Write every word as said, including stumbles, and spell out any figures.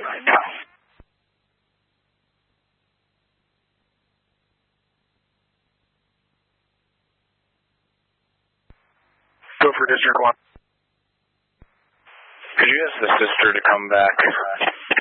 right now. Go for District one. Could you ask the sister to come back?